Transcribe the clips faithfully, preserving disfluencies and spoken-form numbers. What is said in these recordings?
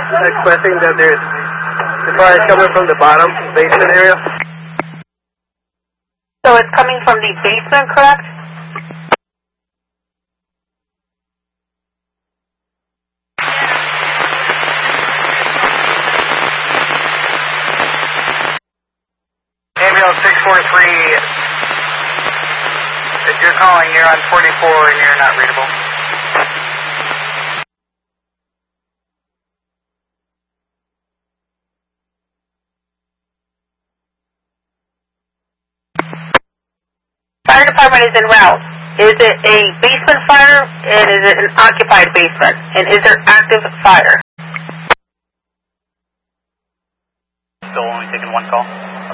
expressing that there's the fire is coming from the bottom basement area. So it's coming from the basement, correct? Gabriel six four three, if you're calling, you're on forty-four and you're not readable. Fire department is en route. Is it a basement fire and is it an occupied basement? And is there active fire? Still only taking one call.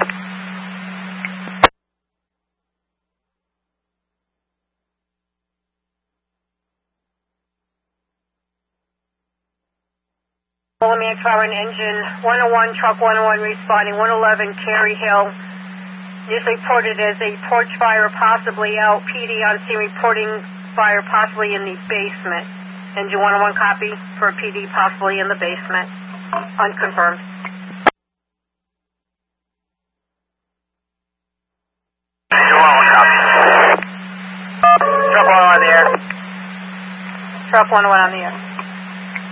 Willamette Power and Engine one oh one, Truck one oh one responding, one eleven Cary Hill. Is reported as a porch fire possibly out. P D on scene reporting fire possibly in the basement. Engine one oh one copy for P D possibly in the basement. Unconfirmed. Engine one oh one copy. Truck one oh one on the air. Truck one oh one on the air.